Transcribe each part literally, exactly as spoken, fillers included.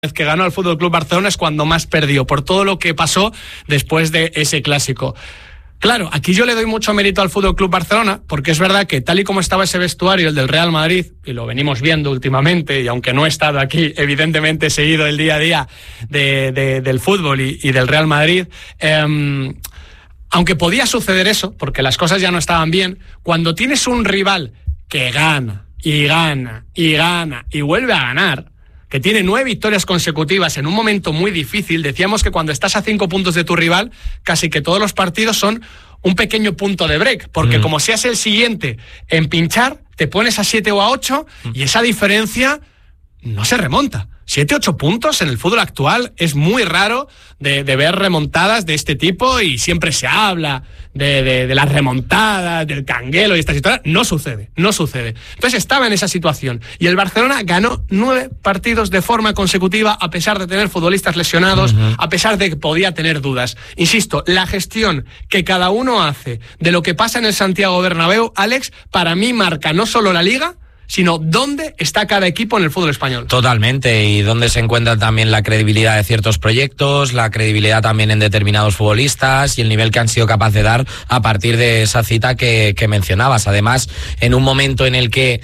vez que ganó el Fútbol Club Barcelona es cuando más perdió, por todo lo que pasó después de ese clásico. Claro, aquí yo le doy mucho mérito al Fútbol Club Barcelona, porque es verdad que tal y como estaba ese vestuario, el del Real Madrid, y lo venimos viendo últimamente, y aunque no he estado aquí, evidentemente he seguido el día a día de, de, del fútbol y, y del Real Madrid, eh, aunque podía suceder eso, porque las cosas ya no estaban bien, cuando tienes un rival que gana, y gana, y gana, y vuelve a ganar, que tiene nueve victorias consecutivas en un momento muy difícil. Decíamos que cuando estás a cinco puntos de tu rival, casi que todos los partidos son un pequeño punto de break, porque mm. como seas el siguiente en pinchar, te pones a siete o a ocho mm. y esa diferencia no se remonta. Siete, ocho puntos en el fútbol actual es muy raro de, de ver remontadas de este tipo, y siempre se habla de, de, de las remontadas, del canguelo y esta situación. No sucede, no sucede. Entonces estaba en esa situación y el Barcelona ganó nueve partidos de forma consecutiva a pesar de tener futbolistas lesionados, uh-huh. a pesar de que podía tener dudas. Insisto, la gestión que cada uno hace de lo que pasa en el Santiago Bernabéu, Alex, para mí marca no solo la Liga, sino dónde está cada equipo en el fútbol español. Totalmente, y dónde se encuentra también la credibilidad de ciertos proyectos, la credibilidad también en determinados futbolistas y el nivel que han sido capaces de dar a partir de esa cita que, que mencionabas. Además, en un momento en el que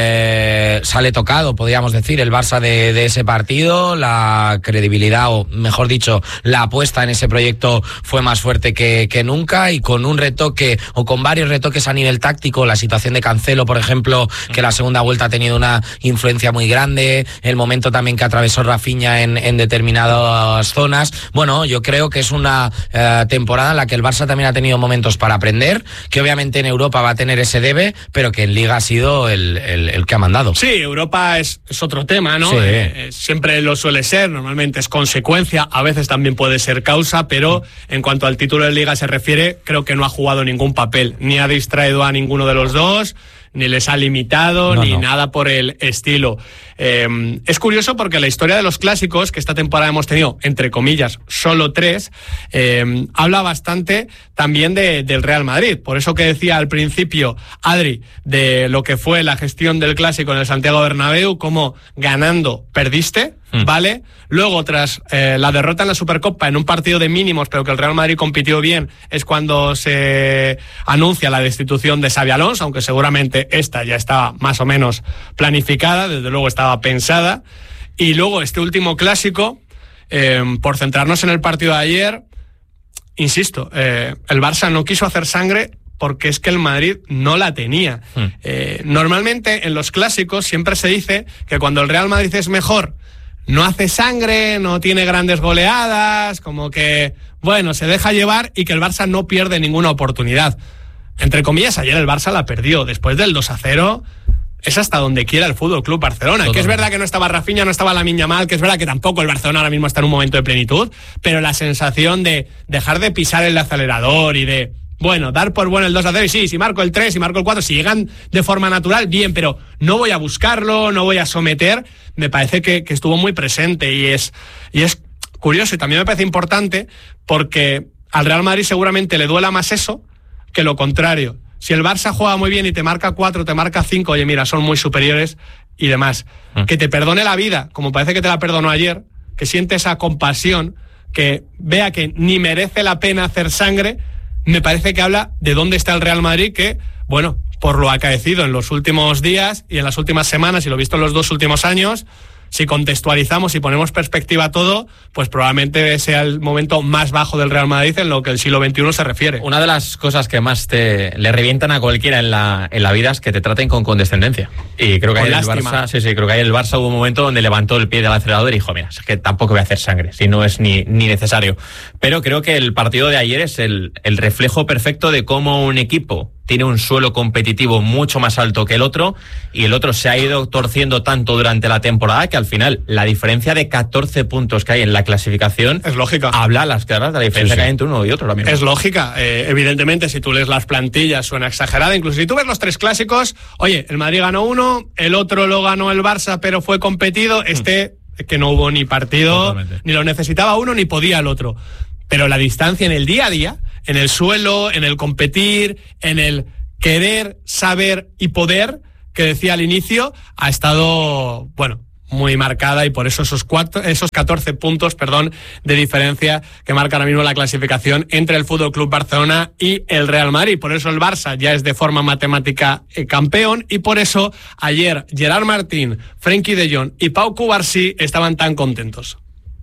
eh, sale tocado, podríamos decir, el Barça de, de ese partido, la credibilidad, o mejor dicho, la apuesta en ese proyecto fue más fuerte que, que nunca, y con un retoque, o con varios retoques a nivel táctico, la situación de Cancelo, por ejemplo, que la segunda vuelta ha tenido una influencia muy grande, el momento también que atravesó Rafinha en, en determinadas zonas. Bueno, yo creo que es una eh, temporada en la que el Barça también ha tenido momentos para aprender, que obviamente en Europa va a tener ese debe, pero que en Liga ha sido el, el, el que ha mandado. Sí, Europa es, es otro tema, ¿no? Sí. Eh, siempre lo suele ser, normalmente es consecuencia, a veces también puede ser causa, pero en cuanto al título de Liga se refiere, creo que no ha jugado ningún papel, ni ha distraído a ninguno de los dos, ni les ha limitado, no, ni no. nada por el estilo. Eh, es curioso porque la historia de los clásicos, que esta temporada hemos tenido, entre comillas, solo tres, eh, habla bastante también de, del Real Madrid. Por eso que decía al principio, Adri, de lo que fue la gestión del clásico en el Santiago Bernabéu, como ganando perdiste, mm. ¿vale? Luego, tras eh, la derrota en la Supercopa, en un partido de mínimos, pero que el Real Madrid compitió bien, es cuando se anuncia la destitución de Xabi Alonso, aunque seguramente esta ya estaba más o menos planificada, desde luego estaba pensada. Y luego este último clásico, eh, por centrarnos en el partido de ayer, insisto, eh, el Barça no quiso hacer sangre porque es que el Madrid no la tenía. Mm. Eh, normalmente en los clásicos siempre se dice que cuando el Real Madrid es mejor, no hace sangre, no tiene grandes goleadas, como que, bueno, se deja llevar, y que el Barça no pierde ninguna oportunidad. Entre comillas, ayer el Barça la perdió. Después del dos a cero, es hasta donde quiera el Fútbol Club Barcelona. Todo. Que es verdad que no estaba Rafinha, no estaba Lamine Yamal, que es verdad que tampoco el Barcelona ahora mismo está en un momento de plenitud, pero la sensación de dejar de pisar el acelerador y de, bueno, dar por bueno el dos a cero, y sí, si marco el tres, si marco el cuatro, si llegan de forma natural, bien, pero no voy a buscarlo, no voy a someter, me parece que, que estuvo muy presente, y es, y es curioso, y también me parece importante, porque al Real Madrid seguramente le duela más eso que lo contrario. Si el Barça juega muy bien y te marca cuatro, te marca cinco, oye, mira, son muy superiores y demás. Mm. Que te perdone la vida, como parece que te la perdonó ayer, que siente esa compasión, que vea que ni merece la pena hacer sangre, me parece que habla de dónde está el Real Madrid, que, bueno, por lo acaecido en los últimos días y en las últimas semanas, y lo visto en los dos últimos años, si contextualizamos y ponemos perspectiva a todo, pues probablemente sea el momento más bajo del Real Madrid en lo que el siglo veintiuno se refiere. Una de las cosas que más te le revientan a cualquiera en la en la vida es que te traten con condescendencia. Y creo que ahí el Barça, sí, sí, creo que ahí el Barça hubo un momento donde levantó el pie del acelerador y dijo, mira, es que tampoco voy a hacer sangre, si no es ni, ni necesario. Pero creo que el partido de ayer es el, el reflejo perfecto de cómo un equipo tiene un suelo competitivo mucho más alto que el otro, y el otro se ha ido torciendo tanto durante la temporada que al final la diferencia de catorce puntos que hay en la clasificación es lógica. Habla a las claras de la diferencia sí, sí. que hay entre uno y otro. Mismo. Es lógica. Eh, evidentemente, si tú lees las plantillas suena exagerada. Incluso si tú ves los tres clásicos, oye, el Madrid ganó uno, el otro lo ganó el Barça, pero fue competido. Este, mm. que no hubo ni partido, Totalmente. Ni lo necesitaba uno ni podía el otro. Pero la distancia en el día a día, en el suelo, en el competir, en el querer, saber y poder, que decía al inicio, ha estado, bueno, muy marcada y por eso esos cuatro, esos catorce puntos, perdón, de diferencia que marca ahora mismo la clasificación entre el F C Barcelona y el Real Madrid. Por eso el Barça ya es de forma matemática eh, campeón y por eso ayer Gerard Martín, Frenkie de Jong y Pau Cubarsí estaban tan contentos.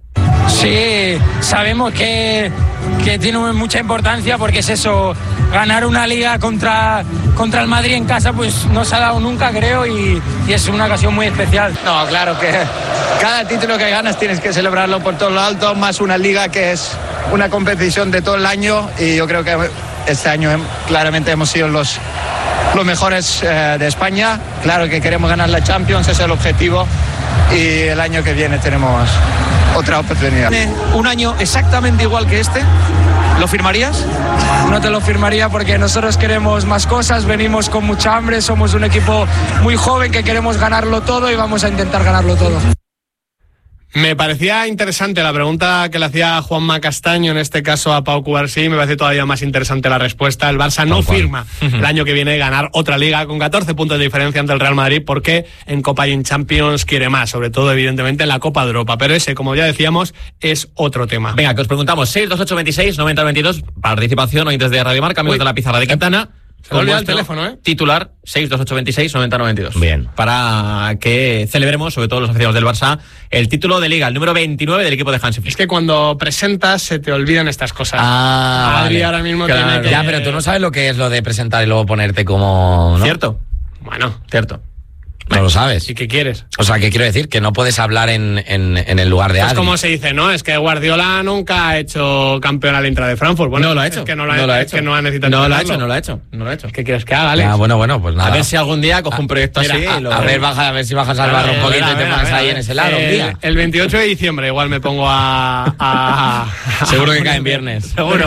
Sí, sabemos que, que tiene mucha importancia porque es eso, ganar una liga contra, contra el Madrid en casa pues no se ha dado nunca, creo, y, y es una ocasión muy especial. No, claro que cada título que ganas tienes que celebrarlo por todo lo alto, más una liga que es una competición de todo el año y yo creo que este año claramente hemos sido los, los mejores eh, de España. Claro que queremos ganar la Champions, ese es el objetivo y el año que viene tenemos otra oportunidad. Un año exactamente igual que este, ¿lo firmarías? No te lo firmaría porque nosotros queremos más cosas, venimos con mucha hambre, somos un equipo muy joven que queremos ganarlo todo y vamos a intentar ganarlo todo. Me parecía interesante la pregunta que le hacía Juanma Castaño, en este caso a Pau Cubarsí. Me parece todavía más interesante la respuesta. El Barça no firma el año que viene ganar otra liga con catorce puntos de diferencia ante el Real Madrid porque en Copa y en Champions quiere más, sobre todo evidentemente en la Copa de Europa. Pero ese, como ya decíamos, es otro tema. Venga, que os preguntamos seis dos ocho veintiséis noventa veintidós, participación hoy desde Radio Marca, amigos de la pizarra de Quintana. Se me olvidó el teléfono, ¿eh? Titular seis dos ocho veintiséis noventa noventa y dos. Bien. Para que celebremos, sobre todo los aficionados del Barça, el título de Liga, el número veintinueve del equipo de Hansi Flick. Es que cuando presentas se te olvidan estas cosas. Ah, Adri vale. ahora mismo Claro. tiene que... Ya, pero tú no sabes lo que es lo de presentar y luego ponerte como... ¿no? ¿Cierto? Bueno, Cierto. No lo sabes. ¿y qué quieres? O sea, ¿qué quiero decir? Que no puedes hablar en, en, en el lugar de Pues Adri. como se dice, ¿no? Es que Guardiola nunca ha hecho campeón al Intra de Frankfurt. Bueno, no lo ha es hecho. que no lo ha, no lo ha es hecho. que no ha necesitado No lo ha hacerlo. hecho, no lo ha hecho. No lo ha hecho. ¿Qué quieres que haga, Alex? Ah, bueno, bueno, pues nada. A ver si algún día cojo un proyecto Mira, así. a- y lo... A ver, baja, a ver si bajas al barro un Eh, poquito mira, y te mira, pones mira, ahí mira. en ese lado un El, día. el veintiocho de diciembre igual me pongo a... a- Seguro que a- cae en viernes. Seguro.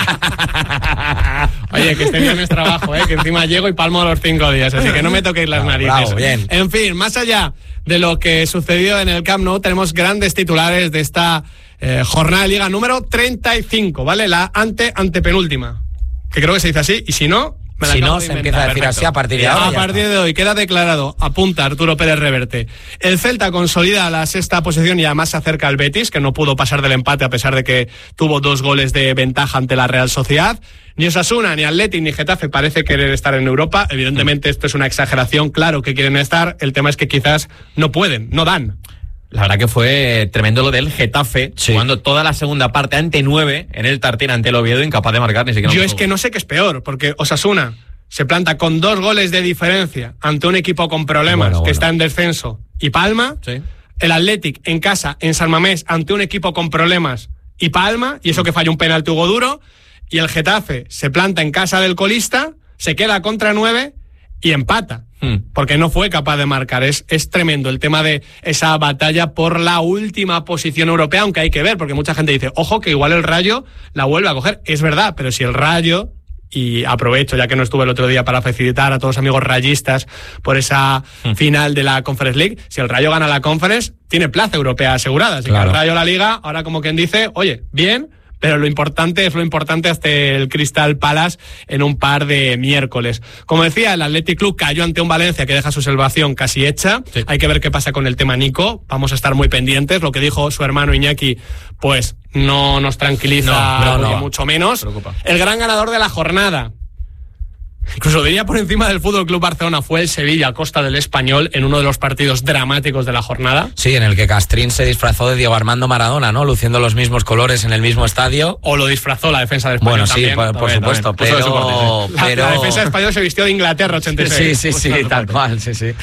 Oye, que este viernes trabajo, ¿eh? Que encima llego y palmo los cinco días, así que no me toquéis las Bravo, narices. bravo, bien. En fin, más allá de lo que sucedió en el Camp Nou, tenemos grandes titulares de esta eh, jornada de Liga número treinta y cinco, ¿vale? La ante antepenúltima, que creo que se dice así, y si no... me la Si acabo no, de se inventar. empieza a decir Perfecto. así a partir de ahora. A ya partir está. de hoy queda declarado, apunta Arturo Pérez Reverte. El Celta consolida la sexta posición y además se acerca al Betis, que no pudo pasar del empate a pesar de que tuvo dos goles de ventaja ante la Real Sociedad. Ni Osasuna, ni Athletic, ni Getafe parece querer estar en Europa. Evidentemente esto es una exageración, claro que quieren estar. El tema es que quizás no pueden, no dan. La verdad que fue tremendo lo del Getafe, Sí. jugando toda la segunda parte ante nueve en el Tartín ante el Oviedo, incapaz de marcar ni siquiera un Yo es gol. que no sé qué es peor, porque Osasuna se planta con dos goles de diferencia ante un equipo con problemas Bueno, que bueno. está en descenso y palma. Sí. El Athletic en casa, en San Mamés, ante un equipo con problemas y palma, y eso que falla un penalti Hugo Duro. Y el Getafe se planta en casa del colista, se queda contra nueve y empata. Hmm. Porque no fue capaz de marcar. Es, es tremendo el tema de esa batalla por la última posición europea, aunque hay que ver, porque mucha gente dice, ojo, que igual el Rayo la vuelve a coger. Es verdad, pero si el Rayo, y aprovecho ya que no estuve el otro día para felicitar a todos los amigos rayistas por esa Hmm. final de la Conference League, si el Rayo gana la Conference, tiene plaza europea asegurada. Así Claro. que el Rayo la Liga, ahora como quien dice, oye, bien, pero lo importante es lo importante hasta el Crystal Palace en un par de miércoles. Como decía, el Athletic Club cayó ante un Valencia que deja su salvación casi hecha. Sí. Hay que ver qué pasa con el tema Nico. Vamos a estar muy pendientes. Lo que dijo su hermano Iñaki, pues no nos tranquiliza, No, no, ni no. mucho menos. Preocupa. El gran ganador de la jornada, incluso diría por encima del F C Barcelona, fue el Sevilla a costa del Español en uno de los partidos dramáticos de la jornada. Sí, en el que Castrín se disfrazó de Diego Armando Maradona, ¿no? Luciendo los mismos colores en el mismo estadio. O lo disfrazó la defensa del Español Bueno, sí, también. por, por también, supuesto, también. Puso de su pero, La, pero... la defensa del Español se vistió de Inglaterra ochenta y seis. Sí, sí, sí, Puso de su tal parte. cual, sí, sí.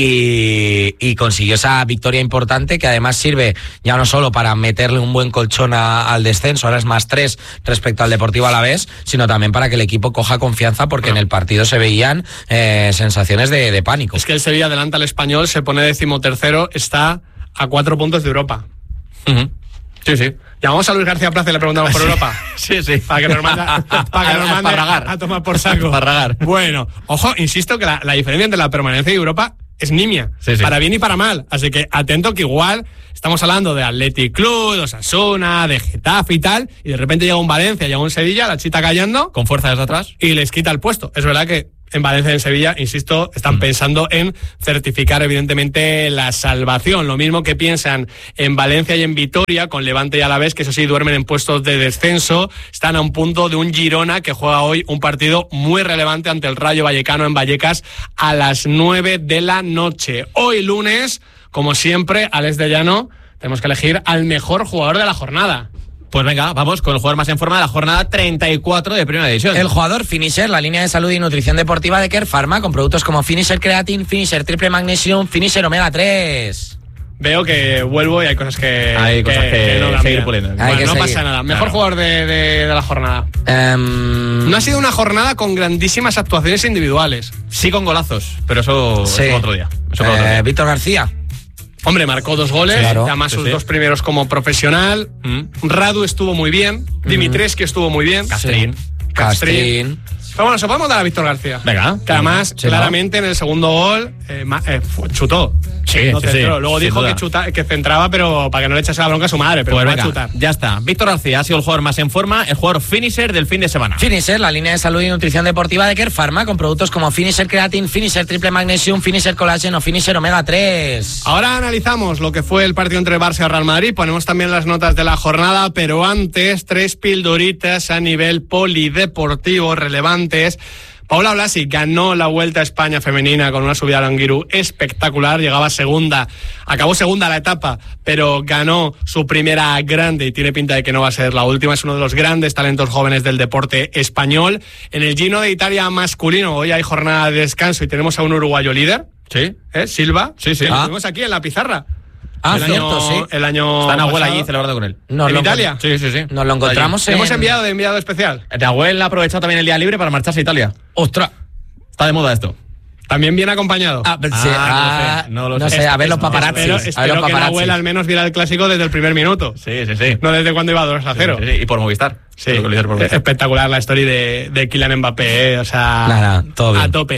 Y, y consiguió esa victoria importante que además sirve ya no solo para meterle un buen colchón a- al descenso, ahora es más tres respecto al Deportivo Alavés, sino también para que el equipo coja confianza porque en el partido se veían eh, sensaciones de, de pánico. Es que el Sevilla adelanta al Español, se pone decimotercero, está a cuatro puntos de Europa. Ujú. Sí, sí. Llamamos a Luis García Plaza y le preguntamos por Europa. Sí, sí. Para que nos manda, para que nos mande Parragar. a tomar por saco. Parragar. Bueno, ojo, insisto que la, la diferencia entre la permanencia y Europa es nimia. Sí, sí. Para bien y para mal. Así que atento que igual estamos hablando de Athletic Club, de Osasuna, de Getafe y tal, y de repente llega un Valencia, llega un Sevilla, la chita callando, Con fuerza desde atrás. y les quita el puesto. Es verdad que en Valencia y en Sevilla, insisto, están mm. pensando en certificar evidentemente la salvación. Lo mismo que piensan en Valencia y en Vitoria, con Levante y Alavés, que eso sí duermen en puestos de descenso. Están a un punto de un Girona que juega hoy un partido muy relevante ante el Rayo Vallecano en Vallecas a las nueve de la noche. Hoy lunes, como siempre, Alex de Llano, tenemos que elegir al mejor jugador de la jornada. Pues venga, vamos con el jugador más en forma de la jornada treinta y cuatro de Primera División. El jugador Finisher, la línea de salud y nutrición deportiva de Care Pharma, con productos como Finisher Creatine, Finisher Triple Magnesium, Finisher Omega tres. Veo que vuelvo y hay cosas que, hay cosas que, que, que no seguir puliendo. Bueno, no seguir. pasa nada. Mejor claro. jugador de, de, de la jornada. Um... No ha sido una jornada con grandísimas actuaciones individuales. Sí, con golazos, pero eso sí. es otro día. Eso eh, otro día. Víctor García. Hombre, marcó dos goles, claro. además sí, sus sí. dos primeros como profesional. Mm. Radu estuvo muy bien, mm. Dimitrescu estuvo muy bien. Castrín. Sí. Castrín. Pero bueno, se podemos dar a Víctor García. Venga. Que además, sí, claramente, no. en el segundo gol, eh, eh, chutó. Sí, no sí, sí. Luego Sin dijo duda. que, chuta, que centraba, pero para que no le echase la bronca a su madre. Pero pues va venga, a chutar. Ya está. Víctor García ha sido el jugador más en forma, el jugador finisher del fin de semana. Finisher, la línea de salud y nutrición deportiva de Care Pharma, con productos como Finisher Creatine, Finisher Triple Magnesium, Finisher Collagen o Finisher Omega tres. Ahora analizamos lo que fue el partido entre Barça y Real Madrid. Ponemos también las notas de la jornada, pero antes, tres pildoritas a nivel polideportivo relevantes. Paula Blasi ganó la Vuelta a España femenina con una subida al Anguirú espectacular, llegaba segunda, acabó segunda la etapa, pero ganó su primera grande y tiene pinta de que no va a ser la última. Es uno de los grandes talentos jóvenes del deporte español. En el Giro de Italia masculino, hoy hay jornada de descanso y tenemos a un uruguayo líder, ¿sí? ¿Eh? Silva, sí, sí. Lo Ah. tenemos aquí en la pizarra. Ah, el cierto, año, sí. El año Está Nahuel pasado. allí celebrando con él. Nos ¿En lo Italia? Sí, sí, sí. Nos lo encontramos en... Hemos enviado de enviado especial. Nahuel ha aprovechado también el día libre para marcharse a Italia. ¡Ostras! Está de moda esto. También viene acompañado. Ah, sí, Ah, ah, no lo sé, no lo no sé. sé, a ver los No, paparazzis. Espero, a ver espero los que paparazzis. Nahuel al menos viera el clásico desde el primer minuto. Sí, sí, sí. No desde cuando iba dos a cero. Sí, sí, sí. Y por Movistar. Sí, Creo que lo hizo por Movistar. espectacular la historia de, de Kylian Mbappé, ¿eh? O sea, Nada, todo bien. a tope.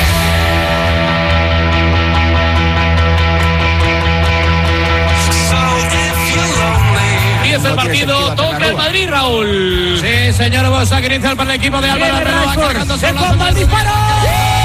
Y es el partido, toca el Madrid, Raúl. Sí, señor Bosa, que inicia para el equipo de Álvaro Arreba, cargándose ¡Se forma el disparo!